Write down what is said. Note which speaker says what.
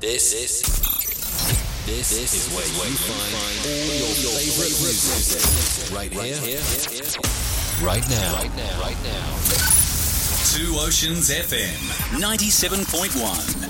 Speaker 1: This is where you find all your favorite music. Right here, right now.
Speaker 2: 2 Oceans FM 97.1.